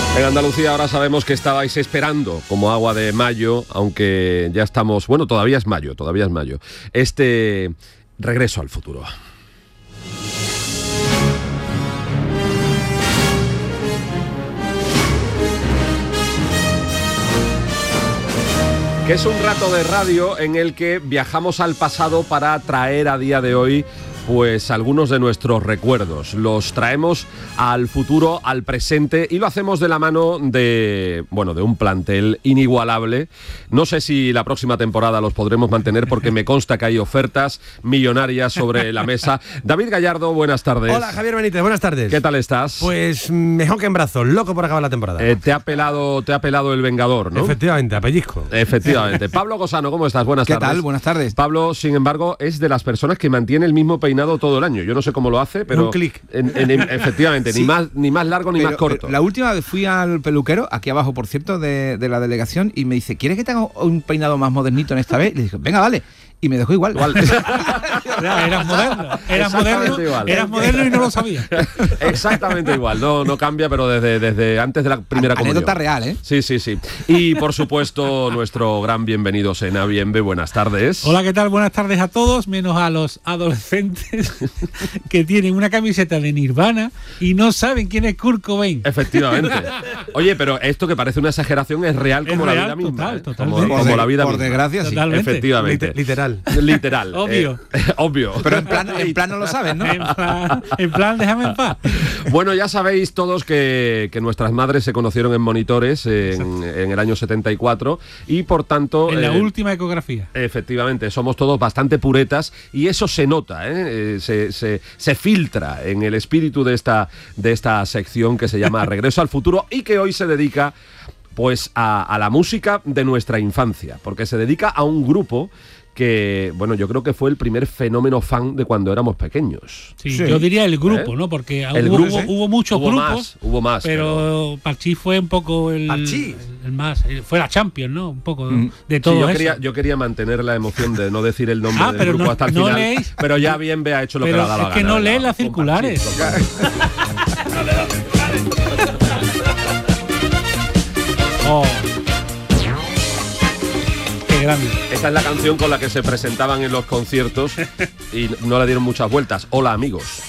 En Andalucía ahora sabemos que estabais esperando como agua de mayo, aunque ya estamos, bueno, todavía es mayo, este Regreso al Futuro. Que es un rato de radio en el que viajamos al pasado para traer a día de hoy pues algunos de nuestros recuerdos. Los traemos al futuro, al presente, y lo hacemos de la mano de un plantel inigualable. No sé si la próxima temporada los podremos mantener porque me consta que hay ofertas millonarias sobre la mesa. David Gallardo, buenas tardes. Hola, Javier Benítez, buenas tardes. ¿Qué tal estás? Pues mejor que en brazos, loco por acabar la temporada. Te ha pelado el Vengador, ¿no? Efectivamente, a pellizco. Efectivamente. Pablo Gosano, ¿cómo estás? Buenas tardes. ¿Qué tal? Buenas tardes. Pablo, sin embargo, es de las personas que mantiene el mismo peinado todo el año. Yo no sé cómo lo hace, pero... Un clic. Efectivamente, sí. ni más largo ni más corto. La última vez fui al peluquero, aquí abajo, por cierto, de la delegación, y me dice, ¿quieres que te haga un peinado más modernito en esta vez? Y le dije, venga, vale. Y me dejó igual. Eras moderno y no lo sabías. Exactamente igual, no cambia, pero desde antes de la primera comunión. Anécdota real, ¿eh? Sí. Y por supuesto, nuestro gran bienvenido Sena Bienve, buenas tardes. Hola, ¿qué tal? Buenas tardes a todos, menos a los adolescentes que tienen una camiseta de Nirvana y no saben quién es Kurt Cobain. Efectivamente. Oye, pero esto que parece una exageración es real como la vida misma. Totalmente. Como la vida por misma. desgracia, sí. Totalmente. Efectivamente. Literal. Obvio. Obvio. Pero en plan no lo saben, ¿no? En plan, déjame en paz. Bueno, ya sabéis todos que nuestras madres se conocieron en monitores en el año 74 y por tanto... En la última ecografía. Efectivamente, somos todos bastante puretas y eso se nota, se filtra en el espíritu de esta sección que se llama Regreso al Futuro y que hoy se dedica pues a la música de nuestra infancia, porque se dedica a un grupo que, bueno, yo creo que fue el primer fenómeno fan de cuando éramos pequeños. Sí. Yo diría el grupo, ¿no? Porque hubo muchos grupos. Hubo más. Pero Parchís fue un poco el más. Fue la Champions, ¿no? Un poco de todo eso. Yo quería mantener la emoción de no decir el nombre del grupo hasta el final. Leéis, pero ya Bienve ha hecho lo que le ha dado la gana. Es que no lees las circulares. Grande. Esta es la canción con la que se presentaban en los conciertos y no le dieron muchas vueltas. Hola, amigos.